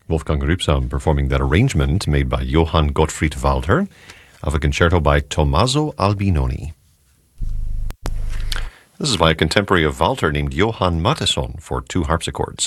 Wolfgang Rübsam performing that arrangement made by Johann Gottfried Walther of a concerto by Tommaso Albinoni. This is by a contemporary of Walther named Johann Mattheson for two harpsichords.